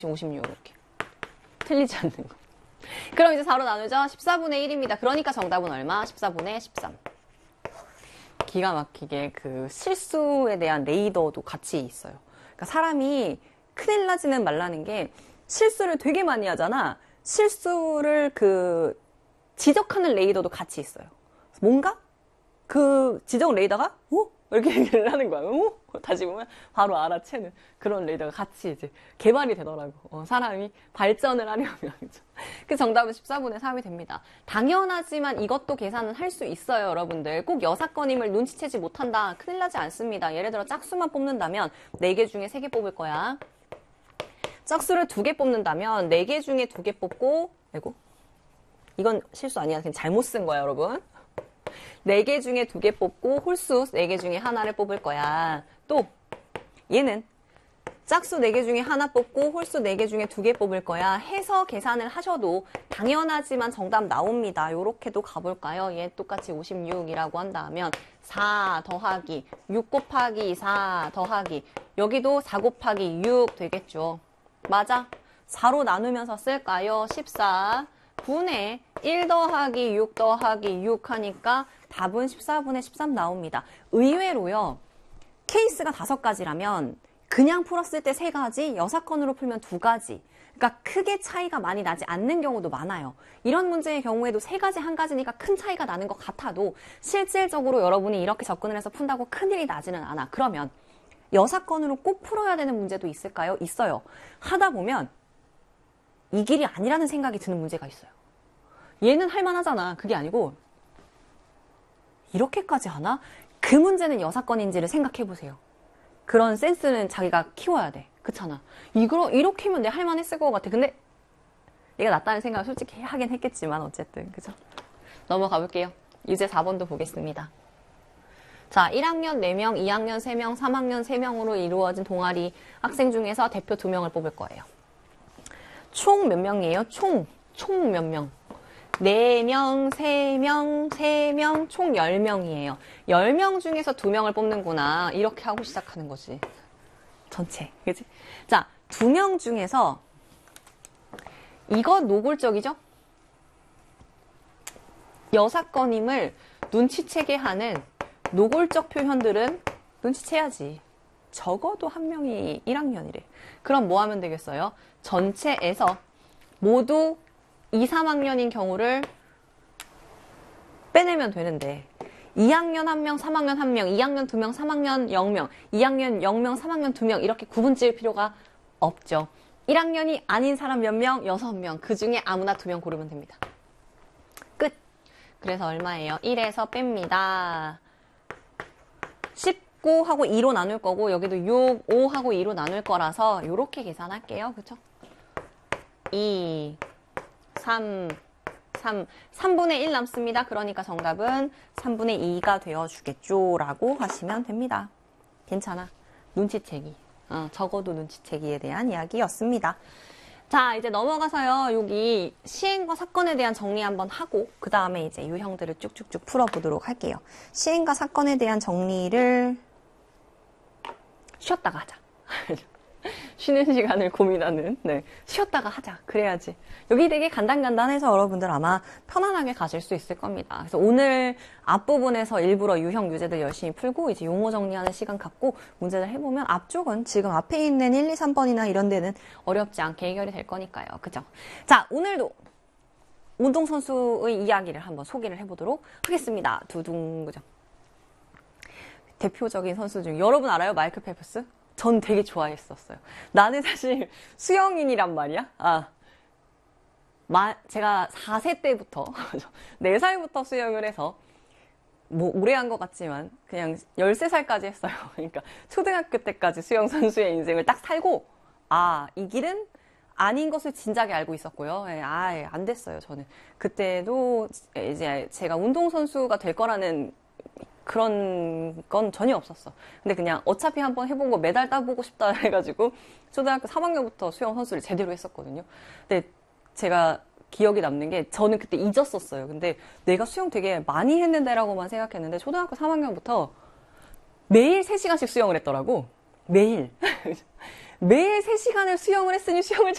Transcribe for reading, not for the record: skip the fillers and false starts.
56 이렇게. 틀리지 않는 거. 그럼 이제 4로 나누죠. 14분의 1입니다. 그러니까 정답은 얼마? 14분의 13. 기가 막히게 그 실수에 대한 레이더도 같이 있어요. 그러니까 사람이 큰일 나지는 말라는 게 실수를 되게 많이 하잖아. 실수를 지적하는 레이더도 같이 있어요. 뭔가 그 지적 레이더가 이렇게 얘기를 하는 거야. 다시 보면 바로 알아채는 그런 레이더가 같이 이제 개발이 되더라고. 사람이 발전을 하려면. 그 정답은 14분의 3이 됩니다. 당연하지만 이것도 계산은 할 수 있어요, 여러분들. 꼭 여사건임을 눈치채지 못한다. 큰일 나지 않습니다. 예를 들어 짝수만 뽑는다면 4개 중에 3개 뽑을 거야. 짝수를 2개 뽑는다면 4개 중에 2개 뽑고, 아이고, 이건 실수 아니야. 그냥 잘못 쓴 거야, 여러분. 4개 중에 2개 뽑고 홀수 4개 중에 하나를 뽑을 거야. 또 얘는 짝수 4개 중에 하나 뽑고 홀수 4개 중에 2개 뽑을 거야. 해서 계산을 하셔도 당연하지만 정답 나옵니다. 요렇게도 가볼까요? 얘 똑같이 56이라고 한다면 4 더하기 6 곱하기 4 더하기 여기도 4 곱하기 6 되겠죠. 맞아. 4로 나누면서 쓸까요? 14분의 1 더하기 6 더하기 6 하니까 답은 14분의 13 나옵니다. 의외로요. 케이스가 5가지라면 그냥 풀었을 때 3가지, 여사건으로 풀면 2가지. 그러니까 크게 차이가 많이 나지 않는 경우도 많아요. 이런 문제의 경우에도 3가지, 1가지니까 큰 차이가 나는 것 같아도 실질적으로 여러분이 이렇게 접근을 해서 푼다고 큰일이 나지는 않아. 그러면 여사건으로 꼭 풀어야 되는 문제도 있을까요? 있어요. 하다 보면 이 길이 아니라는 생각이 드는 문제가 있어요. 얘는 할만하잖아. 그게 아니고 이렇게까지 하나? 그 문제는 여사건인지를 생각해보세요. 그런 센스는 자기가 키워야 돼. 그렇잖아. 이렇게면 내가 할만했을 것 같아. 근데 내가 낫다는 생각을 솔직히 하긴 했겠지만 어쨌든 그죠? 넘어가 볼게요. 이제 4번도 보겠습니다. 자, 1학년 4명, 2학년 3명, 3학년 3명으로 이루어진 동아리 학생 중에서 대표 2명을 뽑을 거예요. 총 몇 명이에요? 총 몇 명? 4명, 3명, 3명, 총 10명이에요. 10명 중에서 2명을 뽑는구나. 이렇게 하고 시작하는 거지. 전체. 그치? 자, 2명 중에서 이거 노골적이죠? 여사건임을 눈치채게 하는 노골적 표현들은 눈치채야지. 적어도 한 명이 1학년이래. 그럼 뭐 하면 되겠어요? 전체에서 모두 2, 3학년인 경우를 빼내면 되는데 2학년 1명, 3학년 1명, 2학년 2명, 3학년 0명, 2학년 0명, 3학년 2명 이렇게 구분 지을 필요가 없죠. 1학년이 아닌 사람 몇 명? 6명. 그 중에 아무나 2명 고르면 됩니다. 끝. 그래서 얼마예요? 1에서 뺍니다. 19하고 2로 나눌 거고 여기도 6, 5하고 2로 나눌 거라서 이렇게 계산할게요. 그쵸? 2, 3분의 1 남습니다. 그러니까 정답은 3분의 2가 되어주겠죠. 라고 하시면 됩니다. 괜찮아. 눈치채기. 적어도 눈치채기에 대한 이야기였습니다. 자, 이제 넘어가서요. 여기 시행과 사건에 대한 정리 한번 하고 그 다음에 이제 유형들을 쭉쭉쭉 풀어보도록 할게요. 시행과 사건에 대한 정리를 쉬었다가 하자. 쉬는 시간을 고민하는, 쉬었다가 하자. 그래야지. 여기 되게 간단해서 여러분들 아마 편안하게 가실 수 있을 겁니다. 그래서 오늘 앞부분에서 일부러 유형 유제들 열심히 풀고 이제 용어 정리하는 시간 갖고 문제를 해보면 앞쪽은 지금 앞에 있는 1, 2, 3번이나 이런 데는 어렵지 않게 해결이 될 거니까요. 그죠? 자, 오늘도 운동선수의 이야기를 한번 소개를 해보도록 하겠습니다. 두둥, 그죠? 대표적인 선수 중 여러분 알아요? 마이클 펠프스? 전 되게 좋아했었어요. 나는 사실 수영인이란 말이야. 제가 4세 때부터 4살부터 수영을 해서 뭐 오래 한 것 같지만 그냥 13살까지 했어요. 그러니까 초등학교 때까지 수영 선수의 인생을 딱 살고 이 길은 아닌 것을 진작에 알고 있었고요. 아예 안 됐어요. 저는 그때도 이제 제가 운동선수가 될 거라는 그런 건 전혀 없었어. 근데 그냥 어차피 한번 해보고 메달 따보고 싶다 해가지고 초등학교 3학년부터 수영 선수를 제대로 했었거든요. 근데 제가 기억이 남는 게 저는 그때 잊었었어요. 근데 내가 수영 되게 많이 했는데라고만 생각했는데 초등학교 3학년부터 매일 3시간씩 수영을 했더라고. 매일. 매일 3시간을 수영을 했으니 수영을